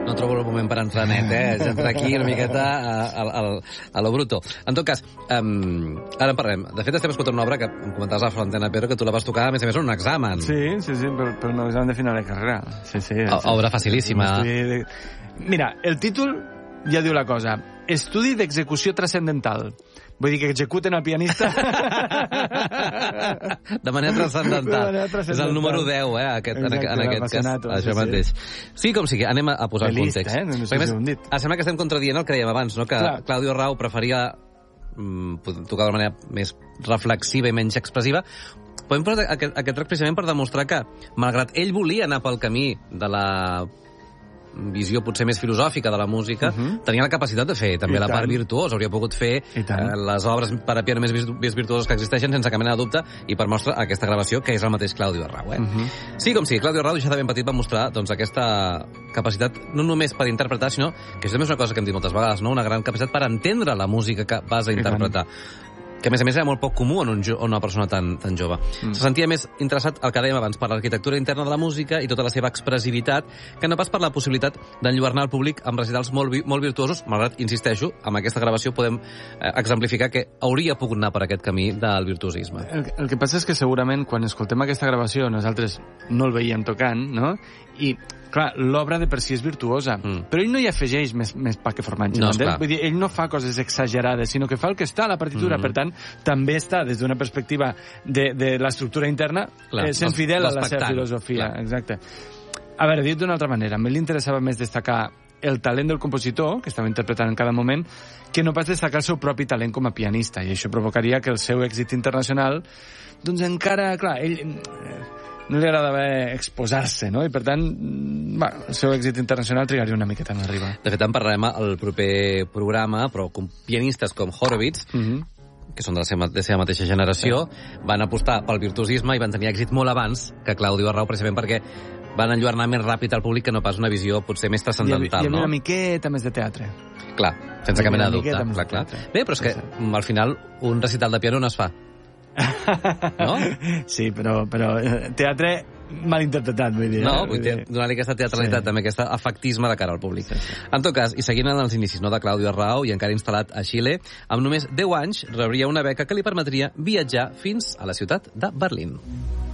No trobo el moment per entrar net, és entrar aquí una miqueta a lo bruto. En tot cas, ara en parlem. De fet, estem escoltant una obra que em comentaves a la Florentena, Pedro, que tu la vas tocar, a més en un examen. Sí, per un examen de final de carrera. Sí. Obra facilíssima. Mira, el títol ja diu la cosa. Estudi d'execució transcendental. Vull dir que executen el pianista... De manera transcendental. És el número 10, en aquest cas. Això mateix. Sí, com sigui, anem a posar el context. No sé si ho hem dit. Sembla que estem contradient el que dèiem abans, no? Que Claudio Rau preferia tocar d'una manera més reflexiva i menys expressiva. Podem posar aquest track precisament per demostrar que, malgrat ell volia anar pel camí de la visió potser més filosòfica de la música, tenia la capacitat de fer també la part virtuosa. Hauria pogut fer les obres per a piano més virtuoses que existeixen sense cap mena de dubte, i per mostra aquesta gravació, que és el mateix Claudio Rau. Sí, com sí, Claudio Rau, ja de ben petit, va mostrar aquesta capacitat no només per interpretar, sinó, que això també és una cosa que hem dit moltes vegades, una gran capacitat per entendre la música que vas a interpretar. Que, a més era molt poc comú en una persona tan jove. Se sentia més interessat, el que dèiem abans, per l'arquitectura interna de la música i tota la seva expressivitat, que no pas per la possibilitat d'enlluernar el públic amb recitals molt virtuosos, malgrat, insisteixo, amb aquesta gravació podem exemplificar que hauria pogut anar per aquest camí del virtuosisme. El que passa és que segurament quan escoltem aquesta gravació nosaltres no el veiem tocant, no? I, clar, l'obra de per si és virtuosa, però ell no hi afegeix més pa que formatge. No, vull dir, ell no fa coses exagerades, sinó que fa el que està a la partitura. Per tant, també està, des d'una perspectiva de l'estructura interna, sent fidel a la seva filosofia. Exacte. A veure, dit d'una altra manera, a mi li interessava més destacar el talent del compositor, que estava interpretant en cada moment, que no pas destacar el seu propi talent com a pianista, i això provocaria que el seu èxit internacional, doncs encara, clar, ell no li agradava exposar-se, no? I per tant, el seu èxit internacional trigaria una miqueta en arribar. De fet, en parlarem al proper programa, però com pianistes com Horowitz, que són de la seva mateixa generació, van apostar pel virtuosisme i van tenir èxit molt abans que Claudio Rau, precisament perquè van enlluernar més ràpid al públic que no pas una visió potser més transcendental. Hi havia una miqueta més de teatre. Clar, sense cap mena de dubte. Clar. Bé, però és que al final un recital de piano no es fa. No? Sí, però teatre mal interpretat, vull dir. No, donar-li aquesta teatralitat, també aquesta afectisme de cara al públic. En tot cas, i seguint en els inicis de Claudio Rau, i encara instal·lat a Xile, amb només 10 anys rebria una beca que li permetria viatjar fins a la ciutat de Berlín.